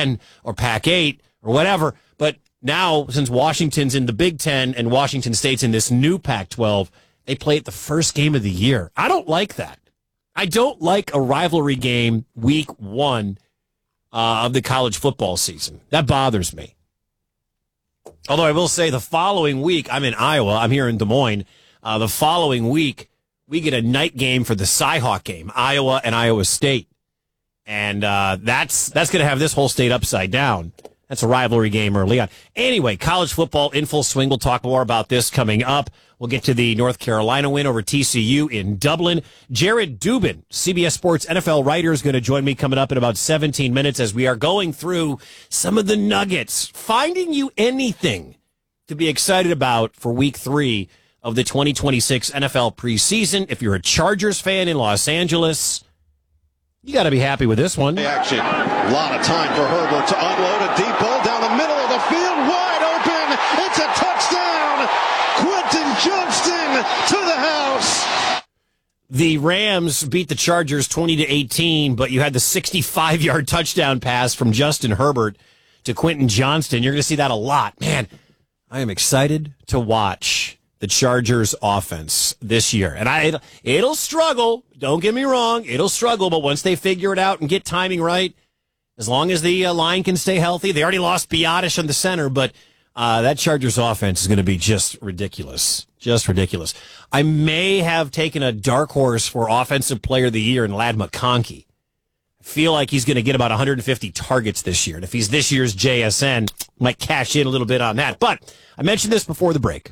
Pac-10 or Pac-8 or whatever. But now, since Washington's in the Big Ten and Washington State's in this new Pac-12, they play it the first game of the year. I don't like that. I don't like a rivalry game week one of the college football season. That bothers me. Although I will say the following week, I'm in Iowa. I'm here in Des Moines. The following week, we get a night game for the Cy-Hawk game, Iowa and Iowa State. And that's going to have this whole state upside down. That's a rivalry game early on. Anyway, college football in full swing. We'll talk more about this coming up. We'll get to the North Carolina win over TCU in Dublin. Jared Dubin, CBS Sports NFL writer, is going to join me coming up in about 17 minutes as we are going through some of the nuggets, finding you anything to be excited about for week 3 of the 2026 NFL preseason. If you're a Chargers fan in Los Angeles, you got to be happy with this one. Action. A lot of time for Herbert to unload a deep ball down the middle of the field, wide open. It's a touchdown. Quentin Johnston to the house. The Rams beat the Chargers 20-18, but you had the 65-yard touchdown pass from Justin Herbert to Quentin Johnston. You're going to see that a lot. Man, I am excited to watch the Chargers offense this year. And it'll struggle. Don't get me wrong. It'll struggle, but once they figure it out and get timing right, as long as the line can stay healthy, they already lost Biotish on the center, but that Chargers offense is going to be just ridiculous. Just ridiculous. I may have taken a dark horse for Offensive Player of the Year in Ladd McConkey. I feel like he's going to get about 150 targets this year. And if he's this year's JSN, might cash in a little bit on that. But I mentioned this before the break,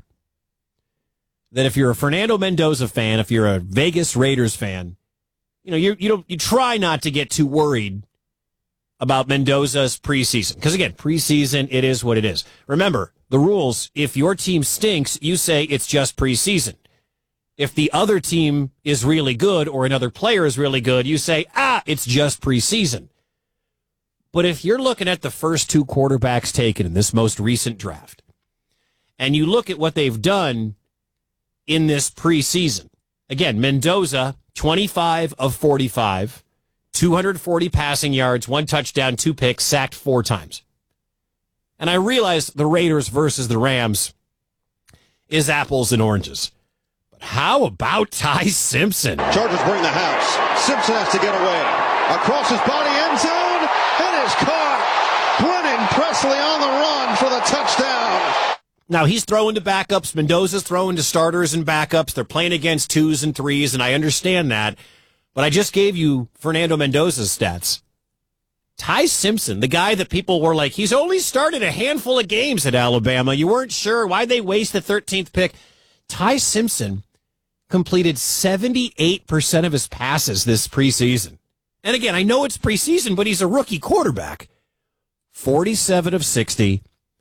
that if you're a Fernando Mendoza fan, if you're a Vegas Raiders fan, you try not to get too worried about Mendoza's preseason. Because again, preseason, it is what it is. Remember, the rules, if your team stinks, you say it's just preseason. If the other team is really good or another player is really good, you say, it's just preseason. But if you're looking at the first 2 quarterbacks taken in this most recent draft, and you look at what they've done in this preseason. Again, Mendoza, 25 of 45, 240 passing yards, 1 touchdown, 2 picks, sacked 4 times. And I realize the Raiders versus the Rams is apples and oranges. But how about Ty Simpson? Chargers bring the house. Simpson has to get away. Across his body, end zone, and is caught. Brennan Presley on the run for the touchdown. Now, he's throwing to backups. Mendoza's throwing to starters and backups. They're playing against 2s and 3s, and I understand that. But I just gave you Fernando Mendoza's stats. Ty Simpson, the guy that people were like, he's only started a handful of games at Alabama. You weren't sure. Why'd they waste the 13th pick? Ty Simpson completed 78% of his passes this preseason. And again, I know it's preseason, but he's a rookie quarterback. 47 of 60.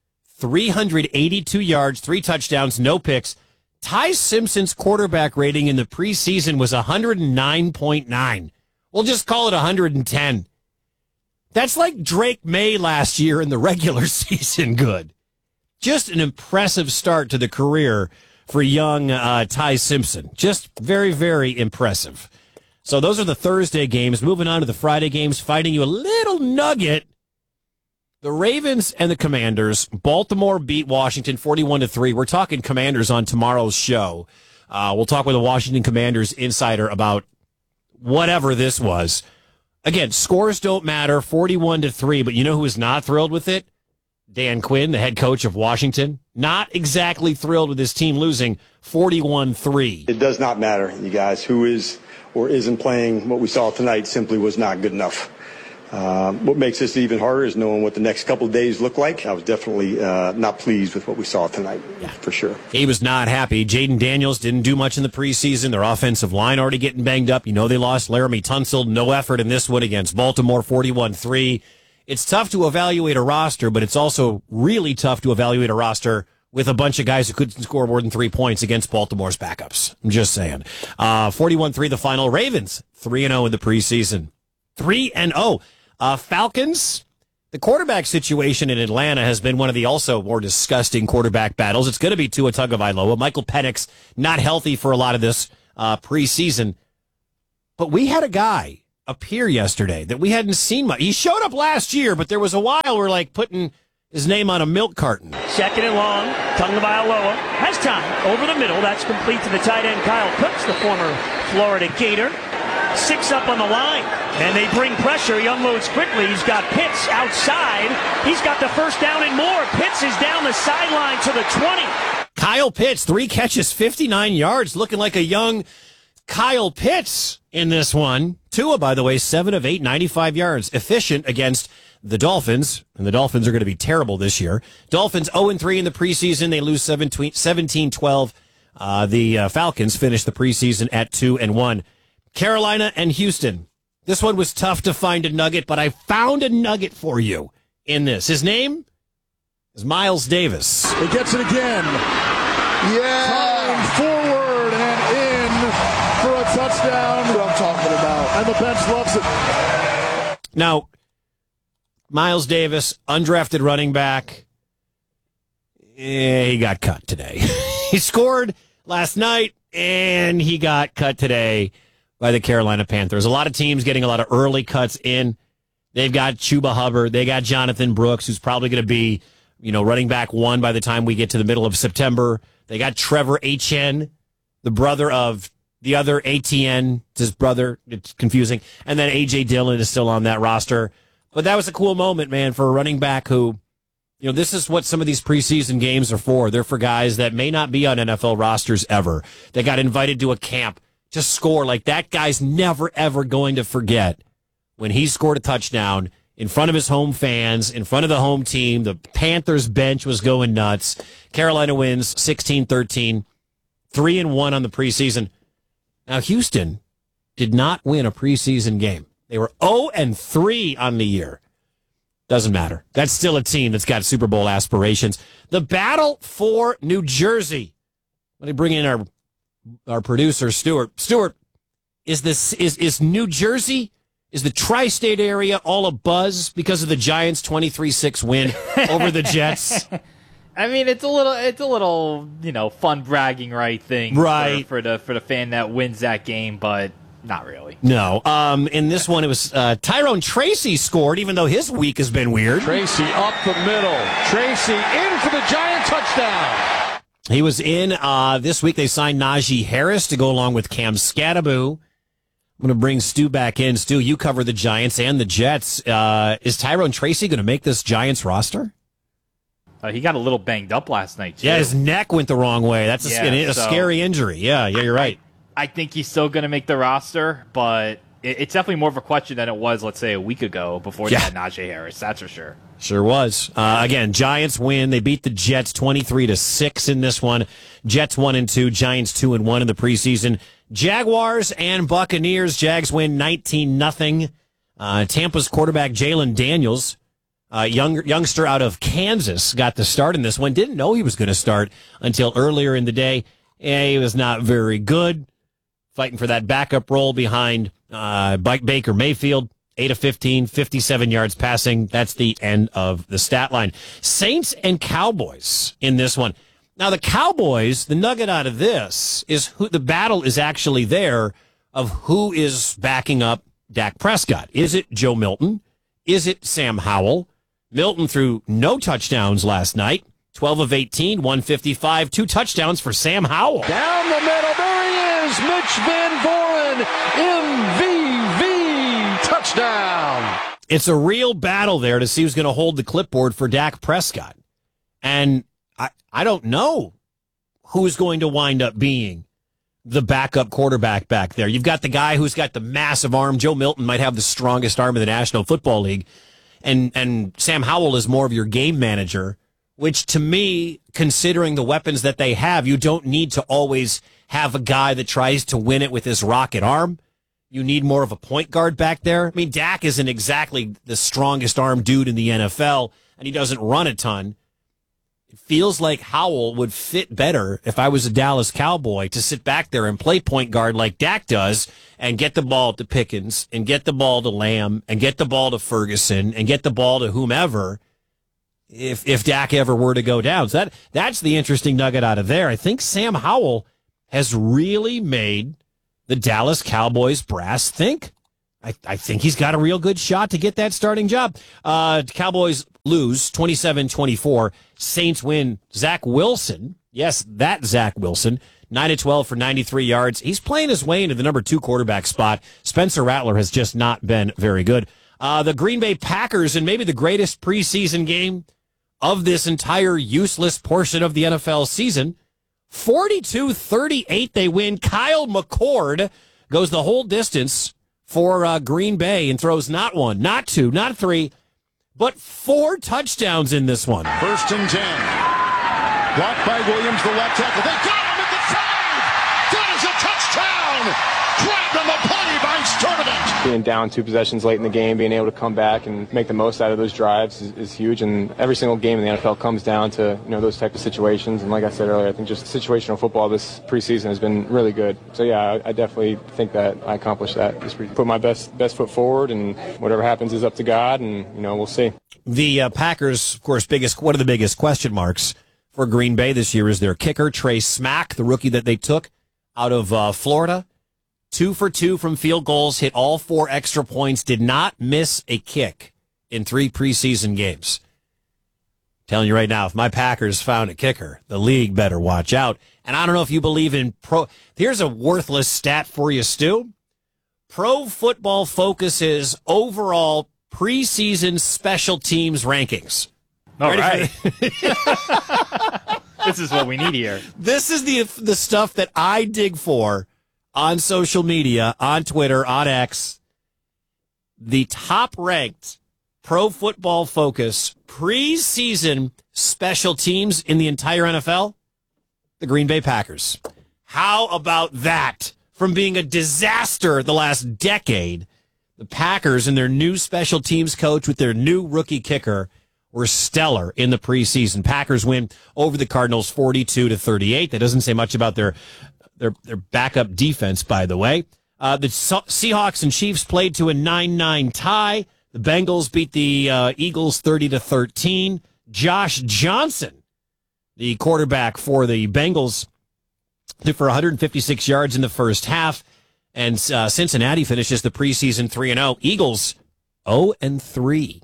382 yards, 3 touchdowns, no picks. Ty Simpson's quarterback rating in the preseason was 109.9. We'll just call it 110. That's like Drake May last year in the regular season good. Just an impressive start to the career for young Ty Simpson. Just very, very impressive. So those are the Thursday games. Moving on to the Friday games, finding you a little nugget. The Ravens and the Commanders. Baltimore beat Washington 41-3. We're talking Commanders on tomorrow's show. We'll talk with a Washington Commanders insider about whatever this was. Again, scores don't matter, 41-3, but you know who is not thrilled with it? Dan Quinn, the head coach of Washington. Not exactly thrilled with his team losing 41-3. It does not matter, you guys. Who is or isn't playing, what we saw tonight simply was not good enough. What makes this even harder is knowing what the next couple of days look like. I was definitely not pleased with what we saw tonight, for sure. He was not happy. Jaden Daniels didn't do much in the preseason. Their offensive line already getting banged up. You know they lost Laramie Tunsil. No effort in this one against Baltimore, 41-3. It's tough to evaluate a roster, but it's also really tough to evaluate a roster with a bunch of guys who couldn't score more than 3 points against Baltimore's backups. I'm just saying. 41-3 the final. Ravens, 3-0 in the preseason. 3-0. Falcons, the quarterback situation in Atlanta has been one of the also more disgusting quarterback battles. It's going to be Tua Tagovailoa. Michael Penix not healthy for a lot of this preseason. But we had a guy appear yesterday that we hadn't seen much. He showed up last year, but there was a while we're like putting his name on a milk carton. Second and long, Tagovailoa has time over the middle. That's complete to the tight end, Kyle Pitts, the former Florida Gator. 6 up on the line, and they bring pressure. He unloads quickly. He's got Pitts outside. He's got the first down and more. Pitts is down the sideline to the 20. Kyle Pitts, 3 catches, 59 yards, looking like a young Kyle Pitts in this one. Tua, by the way, 7 of 8, 95 yards. Efficient against the Dolphins, and the Dolphins are going to be terrible this year. Dolphins 0-3 in the preseason. They lose 17-12. The Falcons finish the preseason at 2-1. Carolina and Houston. This one was tough to find a nugget, but I found a nugget for you in this. His name is Miles Davis. He gets it again. Yeah. Time forward and in for a touchdown. What I'm talking about. And the bench loves it. Now, Miles Davis, undrafted running back. He got cut today. He scored last night, and he got cut today by the Carolina Panthers. A lot of teams getting a lot of early cuts in. They've got Chuba Hubbard. They got Jonathan Brooks, who's probably going to be, running back 1 by the time we get to the middle of September. They got Trevor Etienne, the brother of the other ATN, his brother. It's confusing. And then A.J. Dillon is still on that roster. But that was a cool moment, man, for a running back who, this is what some of these preseason games are for. They're for guys that may not be on NFL rosters ever. They got invited to a camp to score. Like, that guy's never, ever going to forget when he scored a touchdown in front of his home fans, in front of the home team. The Panthers bench was going nuts. Carolina wins 16-13, 3-1 on the preseason. Now, Houston did not win a preseason game. They were 0-3 on the year. Doesn't matter. That's still a team that's got Super Bowl aspirations. The battle for New Jersey. Let me bring in our producer, Stuart. Stuart, is New Jersey, is the tri-state area all abuzz because of the Giants' 23-6 win over the Jets? I mean, it's a little, fun bragging right thing, right, for the fan that wins that game, but not really. No. In this one, it was Tyrone Tracy scored, even though his week has been weird. Tracy up the middle. Tracy in for the Giant touchdown. He was in this week. They signed Najee Harris to go along with Cam Scatterbo. I'm going to bring Stu back in. Stu, you cover the Giants and the Jets. Is Tyrone Tracy going to make this Giants roster? He got a little banged up last night, too. Yeah, his neck went the wrong way. That's a scary injury. Yeah, you're right. I think he's still going to make the roster, but it's definitely more of a question than it was, let's say, a week ago before they had Najee Harris. That's for sure. Sure was. Again, Giants win. They beat the Jets 23-6 in this one. Jets 1-2, Giants 2-1 in the preseason. Jaguars and Buccaneers. Jags win 19-0. Tampa's quarterback Jalen Daniels, youngster out of Kansas, got the start in this one. Didn't know he was going to start until earlier in the day. He was not very good. Fighting for that backup role behind Baker Mayfield. 8 of 15, 57 yards passing. That's the end of the stat line. Saints and Cowboys in this one. Now, the Cowboys, the nugget out of this is who the battle is actually there of who is backing up Dak Prescott. Is it Joe Milton? Is it Sam Howell? Milton threw no touchdowns last night. 12 of 18, 155, 2 touchdowns for Sam Howell. Down the middle, there he is, Mitch Van Voren, MVV, touchdown. It's a real battle there to see who's going to hold the clipboard for Dak Prescott. And I don't know who's going to wind up being the backup quarterback back there. You've got the guy who's got the massive arm. Joe Milton might have the strongest arm in the National Football League. And Sam Howell is more of your game manager, which to me, considering the weapons that they have, you don't need to always have a guy that tries to win it with his rocket arm. You need more of a point guard back there. I mean, Dak isn't exactly the strongest arm dude in the NFL, and he doesn't run a ton. It feels like Howell would fit better if I was a Dallas Cowboy to sit back there and play point guard like Dak does and get the ball to Pickens and get the ball to Lamb and get the ball to Ferguson and get the ball to whomever if Dak ever were to go down. So that's the interesting nugget out of there. I think Sam Howell has really made the Dallas Cowboys brass think. I think he's got a real good shot to get that starting job. Cowboys lose 27-24. Saints win. Zach Wilson. Yes, that Zach Wilson. 9-12 for 93 yards. He's playing his way into the number 2 quarterback spot. Spencer Rattler has just not been very good. The Green Bay Packers, in maybe the greatest preseason game of this entire useless portion of the NFL season, 42-38 they win. Kyle McCord goes the whole distance for Green Bay and throws not 1, not 2, not 3, but 4 touchdowns in this one. 1st and 10. Blocked by Williams, the left tackle. They got him at the 5. That is a touchdown. Grabbed on the play by Sturdivant. Being down 2 possessions late in the game, being able to come back and make the most out of those drives is huge. And every single game in the NFL comes down to those type of situations. And like I said earlier, I think just situational football this preseason has been really good. So yeah, I definitely think that I accomplished that this preseason. Put my best foot forward, and whatever happens is up to God, and we'll see. The Packers, of course, one of the biggest question marks for Green Bay this year is their kicker, Trey Smack, the rookie that they took out of Florida. 2 for 2 from field goals, hit all 4 extra points, did not miss a kick in 3 preseason games. Telling you right now, if my Packers found a kicker, the league better watch out. And I don't know if you believe in Here's a worthless stat for you, Stu. Pro Football Focus's overall preseason special teams rankings. All right. This is what we need here. This is the stuff that I dig for on social media, on Twitter, on X. The top-ranked Pro Football Focus preseason special teams in the entire NFL, the Green Bay Packers. How about that? From being a disaster the last decade, the Packers and their new special teams coach with their new rookie kicker were stellar in the preseason. Packers win over the Cardinals 42-38. That doesn't say much about their backup defense, by the way. The Seahawks and Chiefs played to a 9-9 tie. The Bengals beat the Eagles 30-13. Josh Johnson, the quarterback for the Bengals, threw for 156 yards in the first half. And Cincinnati finishes the preseason 3-0. Eagles 0-3.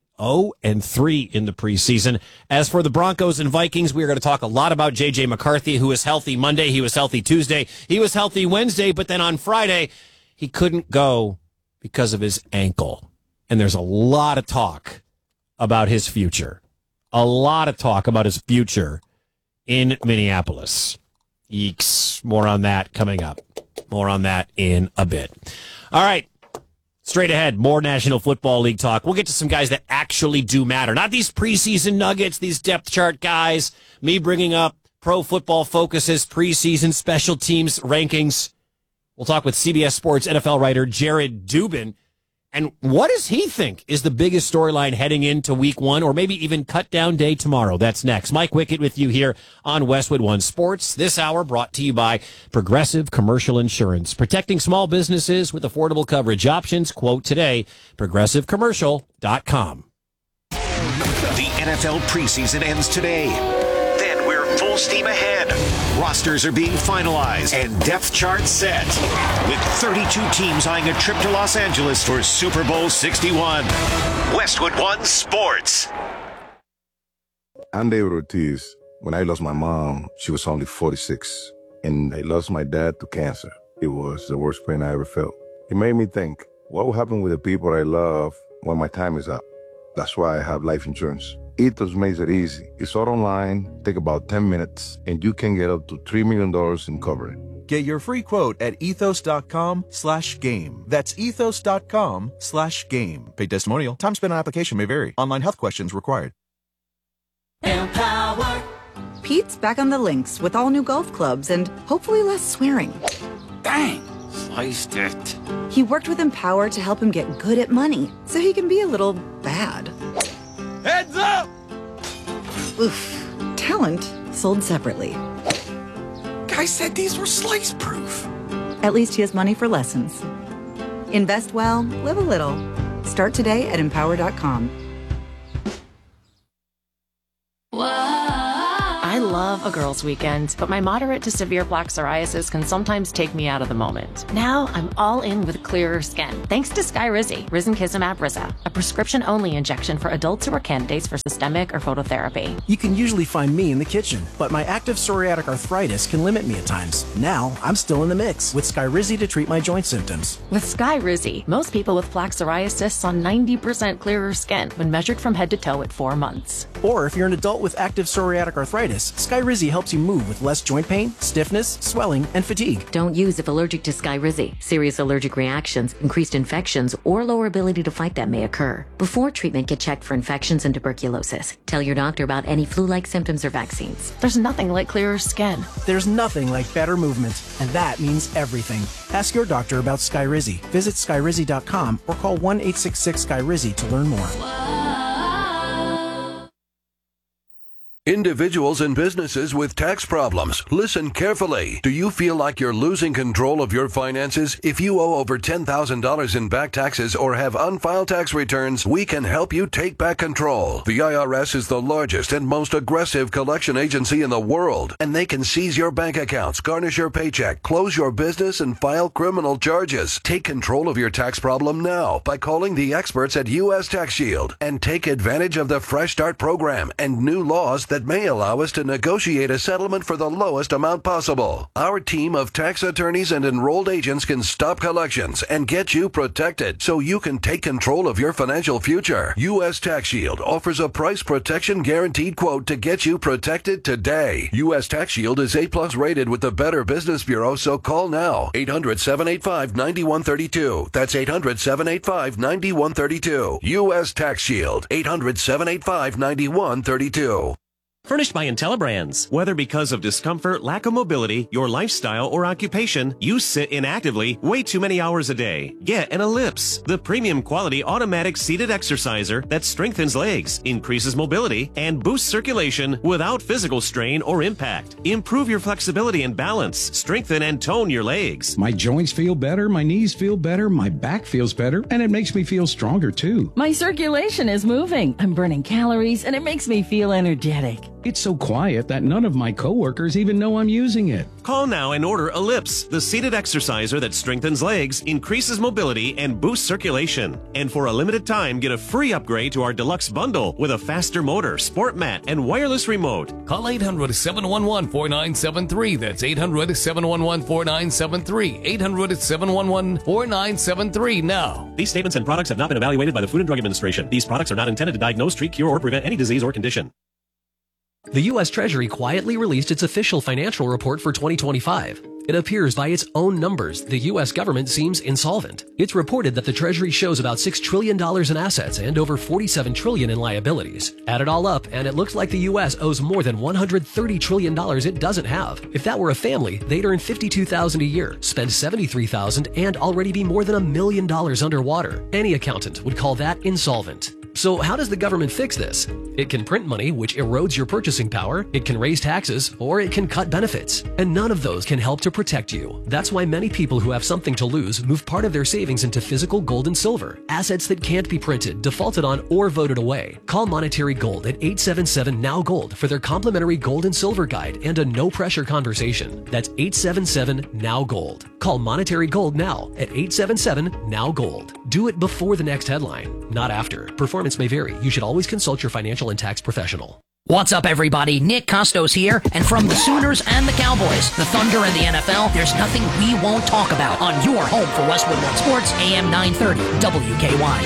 0-3 in the preseason. As for the Broncos and Vikings, we are going to talk a lot about J.J. McCarthy, who was healthy Monday. He was healthy Tuesday. He was healthy Wednesday, but then on Friday, he couldn't go because of his ankle. And there's a lot of talk about his future. A lot of talk about his future in Minneapolis. Eeks. More on that coming up. More on that in a bit. All right. Straight ahead, more National Football League talk. We'll get to some guys that actually do matter. Not these preseason nuggets, these depth chart guys, me bringing up Pro Football Focus's preseason special teams rankings. We'll talk with CBS Sports NFL writer Jared Dubin. And what does he think is the biggest storyline heading into week 1 or maybe even cut down day tomorrow? That's next. Mike Wickett with you here on Westwood One Sports. This hour brought to you by Progressive Commercial Insurance. Protecting small businesses with affordable coverage options. Quote today, progressivecommercial.com. The NFL preseason ends today. Then we're full steam ahead. Rosters are being finalized and depth charts set. With 32 teams eyeing a trip to Los Angeles for Super Bowl 61. Westwood One Sports. I'm David Ortiz. When I lost my mom, she was only 46. And I lost my dad to cancer. It was the worst pain I ever felt. It made me think, what will happen with the people I love when my time is up? That's why I have life insurance. Ethos makes it easy. It's all online, take about 10 minutes, and you can get up to $3 million in coverage. Get your free quote at ethos.com/game. That's ethos.com/game. Paid testimonial. Time spent on application may vary. Online health questions required. Empower. Pete's back on the links with all new golf clubs and hopefully less swearing. Dang, sliced it. He worked with Empower to help him get good at money so he can be a little bad. Heads up! Oof. Talent sold separately. Guy said these were slice proof. At least he has money for lessons. Invest well, live a little. Start today at empower.com. I love love a girls' weekend, but my moderate to severe plaque psoriasis can sometimes take me out of the moment. Now I'm all in with clearer skin, thanks to Skyrizi, risankizumab Riza, a prescription-only injection for adults who are candidates for systemic or phototherapy. You can usually find me in the kitchen, but my active psoriatic arthritis can limit me at times. Now I'm still in the mix with Skyrizi to treat my joint symptoms. With Skyrizi, most people with plaque psoriasis saw 90% clearer skin when measured from head to toe at 4 months. Or if you're an adult with active psoriatic arthritis, Skyrizi helps you move with less joint pain, stiffness, swelling, and fatigue. Don't use if allergic to Skyrizi. Serious allergic reactions, increased infections, or lower ability to fight them may occur. Before treatment, get checked for infections and tuberculosis. Tell your doctor about any flu-like symptoms or vaccines. There's nothing like clearer skin. There's nothing like better movement, and that means everything. Ask your doctor about Skyrizi. Visit Skyrizi.com or call 1-866-SKYRIZI to learn more. Individuals and businesses with tax problems, listen carefully. Do you feel like you're losing control of your finances? If you owe over $10,000 in back taxes or have unfiled tax returns, we can help you take back control. The IRS is the largest and most aggressive collection agency in the world, and they can seize your bank accounts, garnish your paycheck, close your business, and file criminal charges. Take control of your tax problem now by calling the experts at U.S. Tax Shield and take advantage of the Fresh Start program and new laws that may allow us to negotiate a settlement for the lowest amount possible. Our team of tax attorneys and enrolled agents can stop collections and get you protected so you can take control of your financial future. U.S. Tax Shield offers a price protection guaranteed quote to get you protected today. U.S. Tax Shield is A+ rated with the Better Business Bureau, so call now. 800-785-9132. That's 800-785-9132. U.S. Tax Shield. 800-785-9132. Furnished by IntelliBrands. Whether because of discomfort, lack of mobility, your lifestyle, or occupation, you sit inactively way too many hours a day. Get an Ellipse, the premium quality automatic seated exerciser that strengthens legs, increases mobility, and boosts circulation without physical strain or impact. Improve your flexibility and balance, strengthen and tone your legs. My joints feel better, my knees feel better, my back feels better, and it makes me feel stronger too. My circulation is moving. I'm burning calories, and it makes me feel energetic. It's so quiet that none of my coworkers even know I'm using it. Call now and order Ellipse, the seated exerciser that strengthens legs, increases mobility, and boosts circulation. And for a limited time, get a free upgrade to our deluxe bundle with a faster motor, sport mat, and wireless remote. Call 800-711-4973. That's 800-711-4973. 800-711-4973 now. These statements and products have not been evaluated by the Food and Drug Administration. These products are not intended to diagnose, treat, cure, or prevent any disease or condition. The U.S. Treasury quietly released its official financial report for 2025. It appears by its own numbers, the U.S. government seems insolvent. It's reported that the Treasury shows about $6 trillion in assets and over $47 trillion in liabilities. Add it all up, and it looks like the U.S. owes more than $130 trillion it doesn't have. If that were a family, they'd earn $52,000 a year, spend $73,000, and already be more than $1 million underwater. Any accountant would call that insolvent. So how does the government fix this? It can print money, which erodes your purchasing power, it can raise taxes, or it can cut benefits. And none of those can help to protect you. That's why many people who have something to lose move part of their savings into physical gold and silver, assets that can't be printed, defaulted on, or voted away. Call Monetary Gold at 877-NOW-GOLD for their complimentary gold and silver guide and a no-pressure conversation. That's 877-NOW-GOLD. Call Monetary Gold now at 877-NOW-GOLD. Do it before the next headline, not after. Performance may vary. You should always consult your financial and tax professional. What's up, everybody? Nick Costos here, and from the Sooners and the Cowboys, the Thunder and the NFL, there's nothing we won't talk about on your home for Westwood One Sports, AM 930, WKY.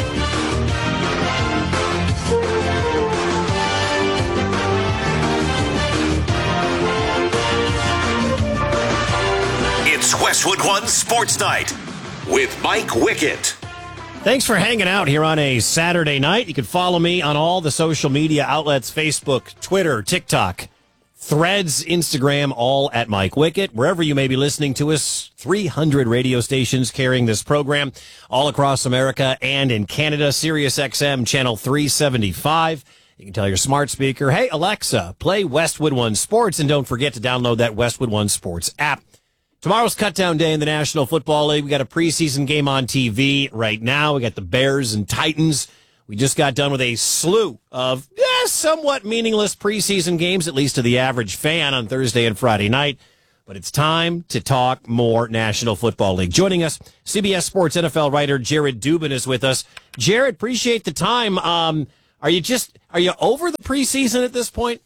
It's Westwood One Sports Night with Mike Wickett. Thanks for hanging out here on a Saturday night. You can follow me on all the social media outlets, Facebook, Twitter, TikTok, Threads, Instagram, all at Mike Wickett. Wherever you may be listening to us, 300 radio stations carrying this program all across America and in Canada. Sirius XM channel 375. You can tell your smart speaker, hey, Alexa, play Westwood One Sports, and don't forget to download that Westwood One Sports app. Tomorrow's cutdown day in the National Football League. We got a preseason game on TV right now. We got the Bears and Titans. We just got done with a slew of somewhat meaningless preseason games, at least to the average fan, on Thursday and Friday night. But it's time to talk more National Football League. Joining us, CBS Sports NFL writer Jared Dubin is with us. Jared, appreciate the time. Are you over the preseason at this point?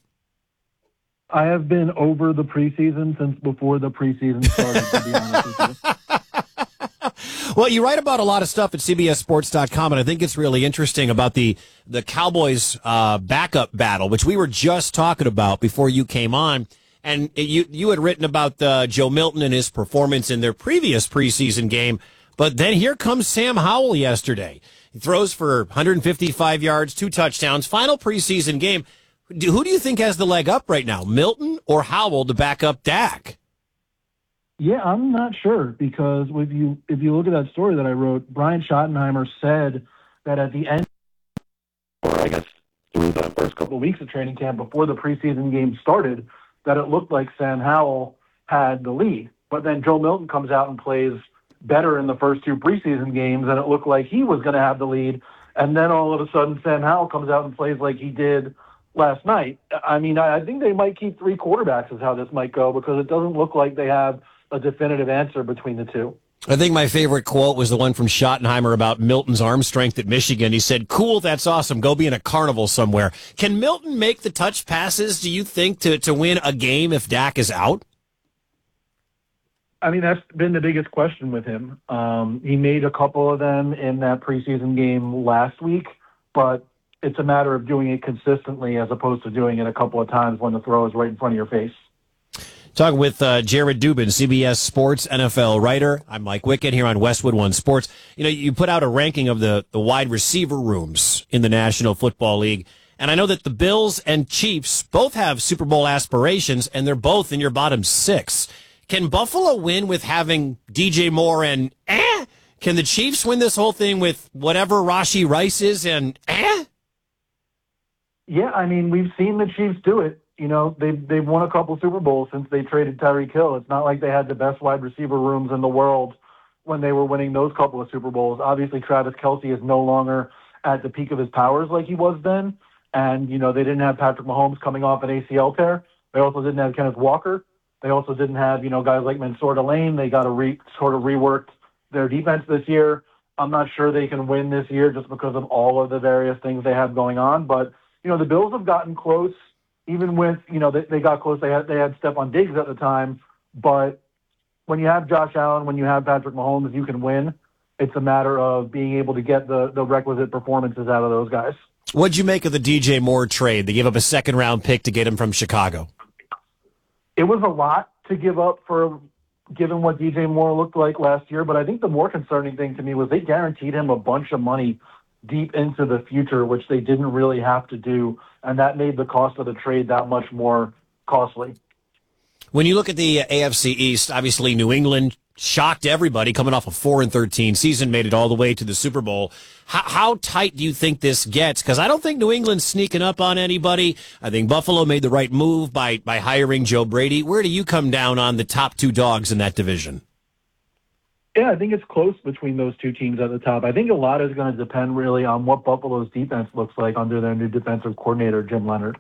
I have been over the preseason since before the preseason started, to be honest with you. Well, you write about a lot of stuff at CBSSports.com, and I think it's really interesting about the Cowboys backup battle, which we were just talking about before you came on. And you had written about Joe Milton and his performance in their previous preseason game. But then here comes Sam Howell yesterday. He throws for 155 yards, 2 touchdowns, final preseason game. Who do you think has the leg up right now, Milton or Howell to back up Dak? Yeah, I'm not sure, because if you look at that story that I wrote, Brian Schottenheimer said that at the end, or I guess through the first couple of weeks of training camp before the preseason game started, that it looked like Sam Howell had the lead. But then Joe Milton comes out and plays better in the first 2 preseason games, and it looked like he was going to have the lead. And then all of a sudden, Sam Howell comes out and plays like he did last night. I mean, I think they might keep 3 quarterbacks is how this might go, because it doesn't look like they have a definitive answer between the 2. I think my favorite quote was the one from Schottenheimer about Milton's arm strength at Michigan. He said, "Cool, that's awesome. Go be in a carnival somewhere." Can Milton make the touch passes, do you think, to win a game if Dak is out? I mean, that's been the biggest question with him. He made a couple of them in that preseason game last week, but it's a matter of doing it consistently as opposed to doing it a couple of times when the throw is right in front of your face. Talking with Jared Dubin, CBS Sports NFL writer. I'm Mike Wickett here on Westwood One Sports. You know, you put out a ranking of the wide receiver rooms in the National Football League, and I know that the Bills and Chiefs both have Super Bowl aspirations, and they're both in your bottom 6. Can Buffalo win with having DJ Moore and Can the Chiefs win this whole thing with whatever Rashee Rice is and Yeah, I mean, we've seen the Chiefs do it. You know, they've won a couple Super Bowls since they traded Tyreek Hill. It's not like they had the best wide receiver rooms in the world when they were winning those couple of Super Bowls. Obviously, Travis Kelce is no longer at the peak of his powers like he was then. And, you know, they didn't have Patrick Mahomes coming off an ACL tear. They also didn't have Kenneth Walker. They also didn't have, you know, guys like Mansour Delane. They got to sort of reworked their defense this year. I'm not sure they can win this year just because of all of the various things they have going on. But, you know, the Bills have gotten close. Even with, you know, they got close. They had Stephon Diggs at the time. But when you have Josh Allen, when you have Patrick Mahomes, you can win. It's a matter of being able to get the requisite performances out of those guys. What'd you make of the DJ Moore trade? They gave up a 2nd-round pick to get him from Chicago. It was a lot to give up for given what DJ Moore looked like last year. But I think the more concerning thing to me was they guaranteed him a bunch of money deep into the future, which they didn't really have to do. And that made the cost of the trade that much more costly. When you look at the AFC East, obviously New England shocked everybody coming off a 4-13 season, made it all the way to the Super Bowl. How tight do you think this gets? Because I don't think New England's sneaking up on anybody. I think Buffalo made the right move by hiring Joe Brady. Where do you come down on the top 2 dogs in that division? Yeah, I think it's close between those 2 teams at the top. I think a lot is going to depend really on what Buffalo's defense looks like under their new defensive coordinator, Jim Leonhard.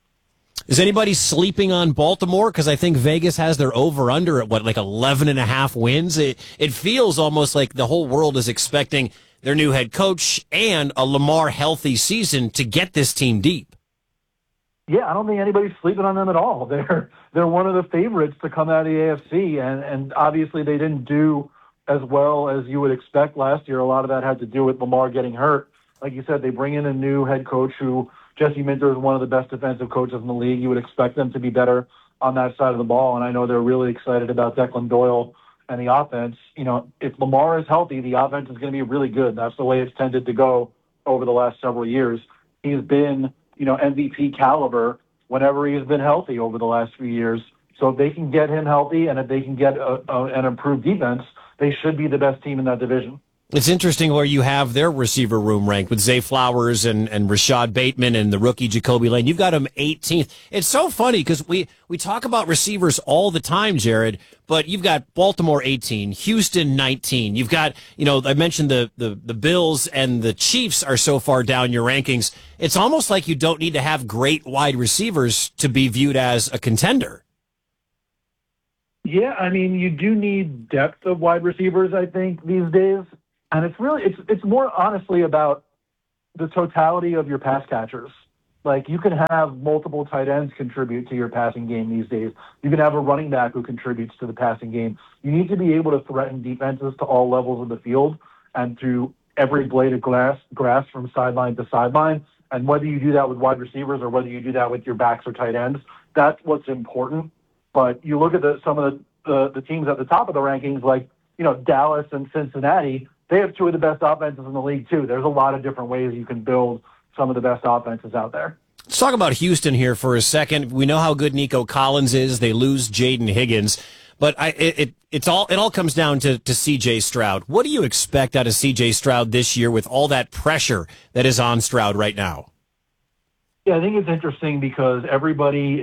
Is anybody sleeping on Baltimore? Because I think Vegas has their over-under at, like 11.5 wins? It feels almost like the whole world is expecting their new head coach and a Lamar healthy season to get this team deep. Yeah, I don't think anybody's sleeping on them at all. They're one of the favorites to come out of the AFC, and obviously they didn't do as well as you would expect last year. A lot of that had to do with Lamar getting hurt. Like you said, they bring in a new head coach who, Jesse Minter, is one of the best defensive coaches in the league. You would expect them to be better on that side of the ball, and I know they're really excited about Declan Doyle and the offense. You know, if Lamar is healthy, the offense is going to be really good. That's the way it's tended to go over the last several years. He's been, you know, MVP caliber whenever he's been healthy over the last few years. So if they can get him healthy and if they can get an improved defense, they should be the best team in that division. It's interesting where you have their receiver room ranked with Zay Flowers and Rashad Bateman and the rookie Jacoby Lane. You've got them 18th. It's so funny because we talk about receivers all the time, Jared, but you've got Baltimore 18, Houston 19. You've got, I mentioned the Bills and the Chiefs are so far down your rankings. It's almost like you don't need to have great wide receivers to be viewed as a contender. Yeah, I mean, you do need depth of wide receivers, I think, these days. And it's more honestly about the totality of your pass catchers. Like, you can have multiple tight ends contribute to your passing game these days. You can have a running back who contributes to the passing game. You need to be able to threaten defenses to all levels of the field and through every blade of grass from sideline to sideline. And whether you do that with wide receivers or whether you do that with your backs or tight ends, that's what's important. But you look at some of the teams at the top of the rankings, like, Dallas and Cincinnati. They have two of the best offenses in the league, too. There's a lot of different ways you can build some of the best offenses out there. Let's talk about Houston here for a second. We know how good Nico Collins is. They lose Jaden Higgins. But it all comes down to C.J. Stroud. What do you expect out of C.J. Stroud this year with all that pressure that is on Stroud right now? Yeah, I think it's interesting because everybody's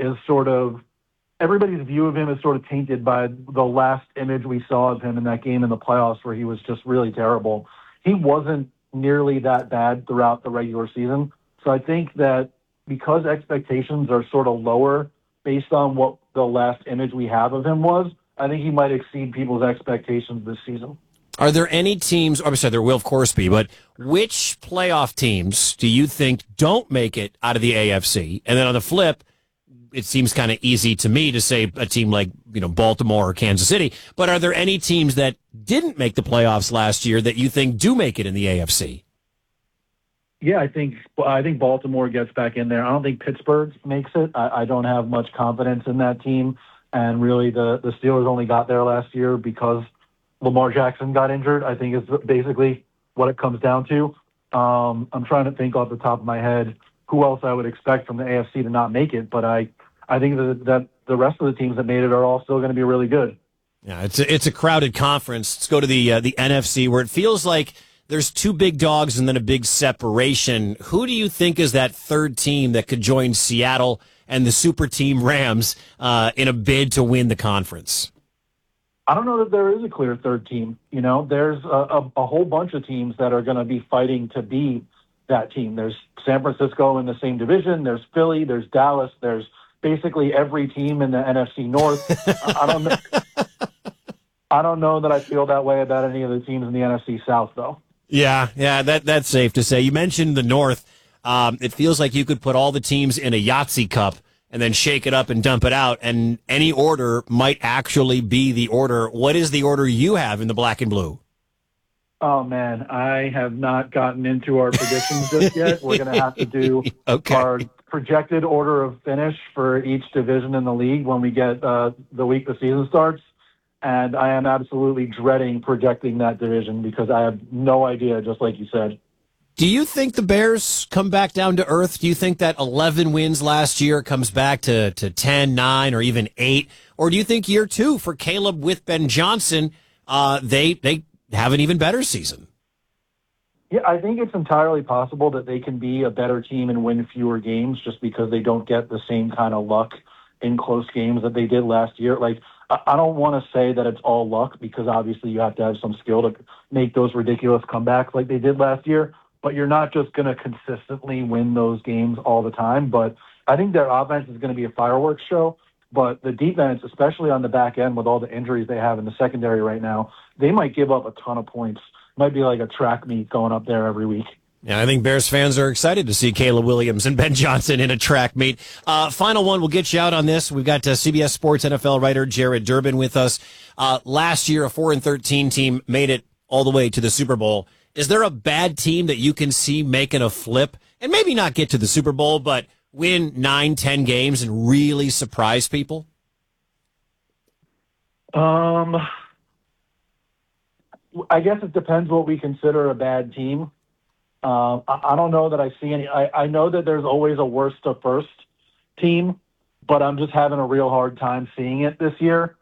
view of him is sort of tainted by the last image we saw of him in that game in the playoffs where he was just really terrible. He wasn't nearly that bad throughout the regular season. So I think that because expectations are sort of lower based on what the last image we have of him was, I think he might exceed people's expectations this season. Are there any teams, obviously there will of course be, but which playoff teams do you think don't make it out of the AFC? And then on the flip, it seems kind of easy to me to say a team like, Baltimore or Kansas City, but are there any teams that didn't make the playoffs last year that you think do make it in the AFC? Yeah, I think Baltimore gets back in there. I don't think Pittsburgh makes it. I don't have much confidence in that team. And really the Steelers only got there last year because Lamar Jackson got injured, I think is basically what it comes down to. I'm trying to think off the top of my head who else I would expect from the AFC to not make it, but I think that the rest of the teams that made it are all still going to be really good. Yeah, it's a crowded conference. Let's go to the NFC where it feels like there's two big dogs and then a big separation. Who do you think is that third team that could join Seattle and the super team Rams in a bid to win the conference? I don't know that there is a clear third team. There's a whole bunch of teams that are going to be fighting to be that team. There's San Francisco in the same division. There's Philly. There's Dallas. There's basically every team in the NFC North. I don't know that I feel that way about any of the teams in the NFC South, though. Yeah, that's safe to say. You mentioned the North. It feels like you could put all the teams in a Yahtzee cup and then shake it up and dump it out, and any order might actually be the order. What is the order you have in the black and blue? Oh, man, I have not gotten into our predictions just yet. We're going to have to do our projected order of finish for each division in the league when we get the week the season starts. And I am absolutely dreading projecting that division because I have no idea, just like you said. Do you think the Bears come back down to earth? Do you think that 11 wins last year comes back to 10, 9, or even 8? Or do you think year 2 for Caleb with Ben Johnson, they have an even better season? Yeah, I think it's entirely possible that they can be a better team and win fewer games just because they don't get the same kind of luck in close games that they did last year. Like, I don't want to say that it's all luck because obviously you have to have some skill to make those ridiculous comebacks like they did last year, but you're not just going to consistently win those games all the time. But I think their offense is going to be a fireworks show, but the defense, especially on the back end with all the injuries they have in the secondary right now, they might give up a ton of points. Might be like a track meet going up there every week. Yeah, I think Bears fans are excited to see Caleb Williams and Ben Johnson in a track meet. Final one, we'll get you out on this. We've got CBS Sports NFL writer Jared Durbin with us. Last year, a 4-13 team made it all the way to the Super Bowl. Is there a bad team that you can see making a flip and maybe not get to the Super Bowl, but win 9-10 games and really surprise people? I guess it depends what we consider a bad team. I don't know that I see any. I know that there's always a worst to first team, but I'm just having a real hard time seeing it this year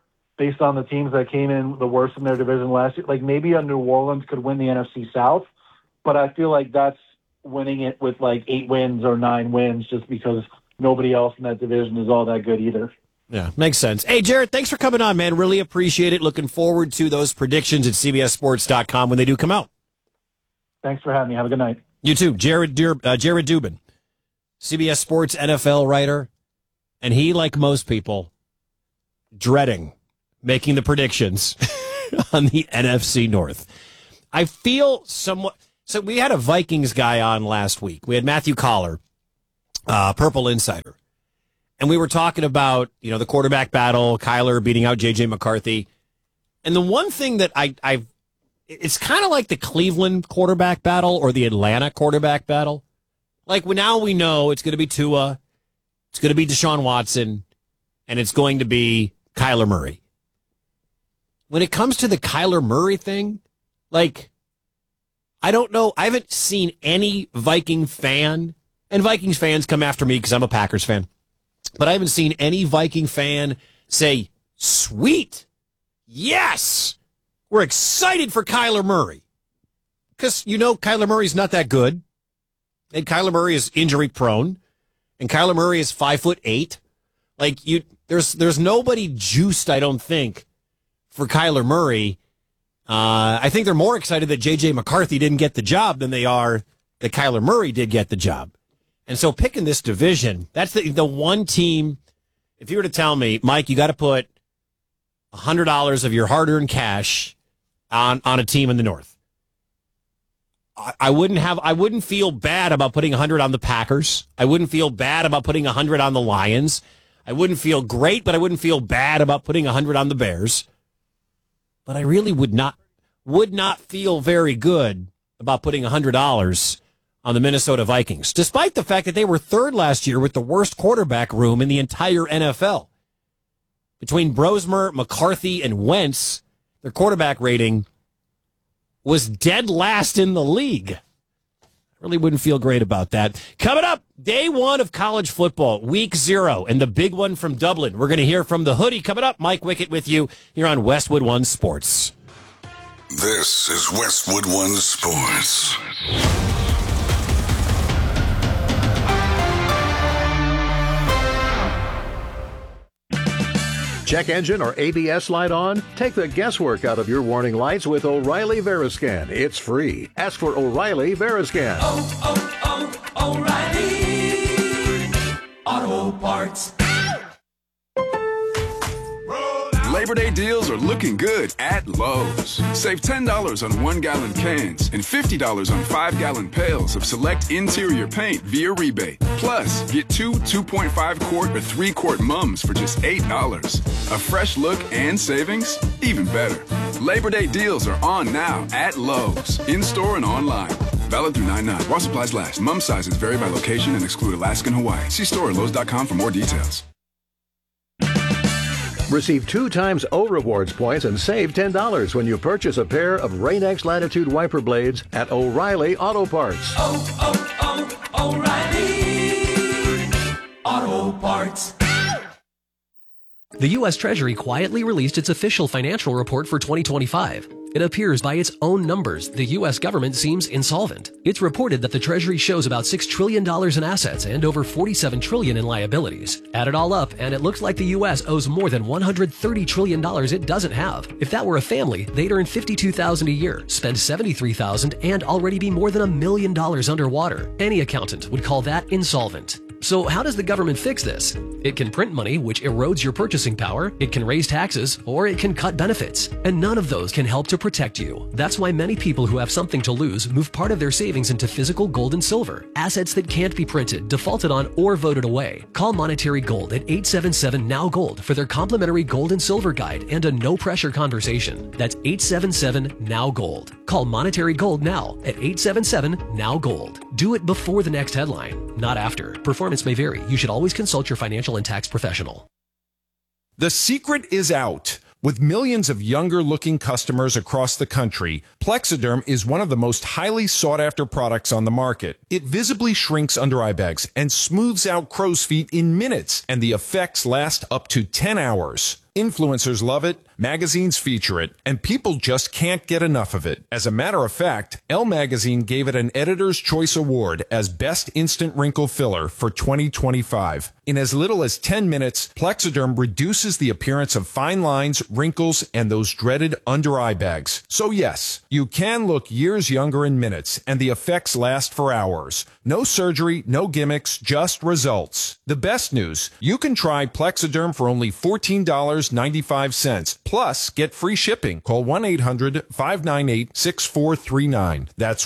based on the teams that came in the worst in their division last year. Like maybe a New Orleans could win the NFC South, but I feel like that's winning it with like 8 wins or 9 wins just because nobody else in that division is all that good either. Yeah, makes sense. Hey, Jared, thanks for coming on, man. Really appreciate it. Looking forward to those predictions at CBSSports.com when they do come out. Thanks for having me. Have a good night. You too. Jared Dubin, CBS Sports NFL writer, and he, like most people, dreading making the predictions on the NFC North. I feel somewhat... So we had a Vikings guy on last week. We had Matthew Collar, Purple Insider. And we were talking about, the quarterback battle, Kyler beating out J.J. McCarthy. And the one thing that it's kind of like the Cleveland quarterback battle or the Atlanta quarterback battle. Like now we know it's going to be Tua, it's going to be Deshaun Watson, and it's going to be Kyler Murray. When it comes to the Kyler Murray thing, like, I don't know. I haven't seen any Viking fan, and Vikings fans come after me because I'm a Packers fan, but I haven't seen any Viking fan say, sweet, yes, we're excited for Kyler Murray. Because, Kyler Murray's not that good, and Kyler Murray is injury prone, and Kyler Murray is 5'8". Like, there's nobody juiced, I don't think, for Kyler Murray. I think they're more excited that J.J. McCarthy didn't get the job than they are that Kyler Murray did get the job. And so picking this division, that's the one team, if you were to tell me, Mike, you got to put $100 of your hard-earned cash on a team in the North. I wouldn't feel bad about putting 100 on the Packers. I wouldn't feel bad about putting 100 on the Lions. I wouldn't feel great, but I wouldn't feel bad about putting 100 on the Bears. But I really would not feel very good about putting $100 on the Minnesota Vikings, despite the fact that they were third last year with the worst quarterback room in the entire NFL. Between Brosmer, McCarthy, and Wentz, their quarterback rating was dead last in the league. I really wouldn't feel great about that. Coming up, day 1 of college football, week 0, and the big one from Dublin. We're going to hear from the hoodie coming up. Mike Wickett with you here on Westwood One Sports. This is Westwood One Sports. Check engine or ABS light on? Take the guesswork out of your warning lights with O'Reilly Veriscan. It's free. Ask for O'Reilly Veriscan. O'Reilly Auto Parts. Labor Day deals are looking good at Lowe's. Save $10 on 1-gallon cans and $50 on 5-gallon pails of select interior paint via rebate. Plus, get 2 2.5-quart or 3-quart mums for just $8. A fresh look and savings? Even better. Labor Day deals are on now at Lowe's, in-store and online. Valid through 9/9. While supplies last. Mum sizes vary by location and exclude Alaska and Hawaii. See store at Lowe's.com for more details. Receive 2 times O Rewards points and save $10 when you purchase a pair of Rain-X Latitude wiper blades at O'Reilly Auto Parts. O'Reilly Auto Parts. The U.S. Treasury quietly released its official financial report for 2025. It appears by its own numbers, the U.S. government seems insolvent. It's reported that the Treasury shows about $6 trillion in assets and over $47 trillion in liabilities. Add it all up, and it looks like the U.S. owes more than $130 trillion it doesn't have. If that were a family, they'd earn $52,000 a year, spend $73,000, and already be more than $1 million underwater. Any accountant would call that insolvent. So how does the government fix this? It can print money, which erodes your purchasing power, it can raise taxes, or it can cut benefits. And none of those can help to protect you. That's why many people who have something to lose move part of their savings into physical gold and silver, assets that can't be printed, defaulted on, or voted away. Call Monetary Gold at 877-NOW-GOLD for their complimentary gold and silver guide and a no-pressure conversation. That's 877-NOW-GOLD. Call Monetary Gold now at 877-NOW-GOLD. Do it before the next headline, not after. Performance may vary. You should always consult your financial and tax professional. The secret is out. With millions of younger-looking customers across the country, Plexiderm is one of the most highly sought-after products on the market. It visibly shrinks under eye bags and smooths out crow's feet in minutes, and the effects last up to 10 hours. Influencers love it, magazines feature it, and people just can't get enough of it. As a matter of fact, Elle Magazine gave it an Editor's Choice Award as Best Instant Wrinkle Filler for 2025. In as little as 10 minutes, Plexiderm reduces the appearance of fine lines, wrinkles, and those dreaded under-eye bags. So yes, you can look years younger in minutes, and the effects last for hours. No surgery, no gimmicks, just results. The best news, you can try Plexiderm for only $14.95. Plus, get free shipping. Call 1-800-598-6439. That's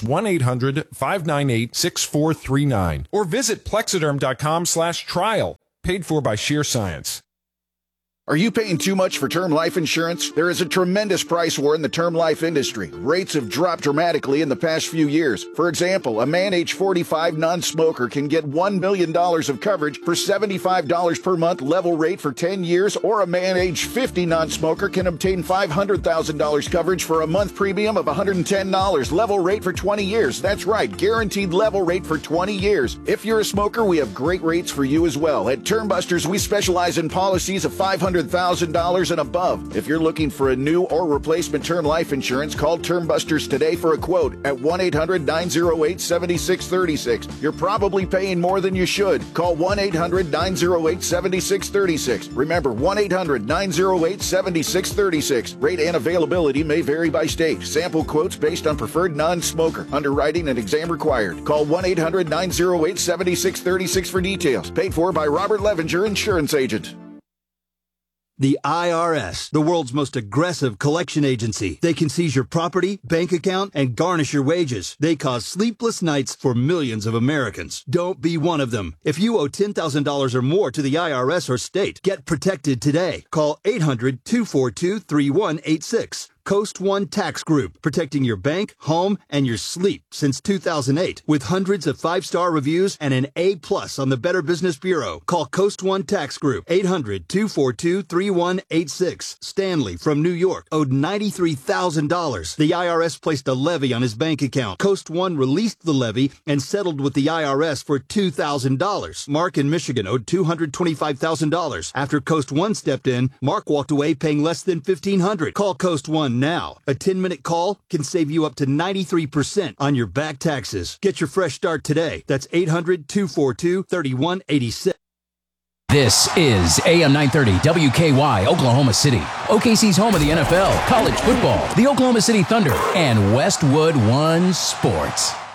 1-800-598-6439. Or visit Plexiderm.com/trial. Paid for by Sheer Science. Are you paying too much for term life insurance? There is a tremendous price war in the term life industry. Rates have dropped dramatically in the past few years. For example, a man age 45 non-smoker can get $1 million of coverage for $75 per month level rate for 10 years, or a man age 50 non-smoker can obtain $500,000 coverage for a month premium of $110 level rate for 20 years. That's right, guaranteed level rate for 20 years. If you're a smoker, we have great rates for you as well. At Termbusters, we specialize in policies of $500,000 and above. If you're looking for a new or replacement term life insurance, call Termbusters today for a quote at 1-800-908-7636. You're probably paying more than you should. Call 1-800-908-7636. Remember, 1-800-908-7636. Rate and availability may vary by state. Sample quotes based on preferred non-smoker. Underwriting and exam required. Call 1-800-908-7636 for details. Paid for by Robert Levinger, Insurance Agent. The IRS, the world's most aggressive collection agency. They can seize your property, bank account, and garnish your wages. They cause sleepless nights for millions of Americans. Don't be one of them. If you owe $10,000 or more to the IRS or state, get protected today. Call 800-242-3186. Coast One Tax Group, protecting your bank, home, and your sleep since 2008. With hundreds of 5-star reviews and an A+ on the Better Business Bureau. Call Coast One Tax Group, 800-242-3186. Stanley from New York owed $93,000. The IRS placed a levy on his bank account. Coast One released the levy and settled with the IRS for $2,000. Mark in Michigan owed $225,000. After Coast One stepped in, Mark walked away paying less than $1,500. Call Coast One now. A 10-minute call can save you up to 93% on your back taxes. Get your fresh start today. That's 800-242-3186. This is AM 930 WKY, Oklahoma City. OKC's home of the NFL, college football, the Oklahoma City Thunder, and Westwood One Sports.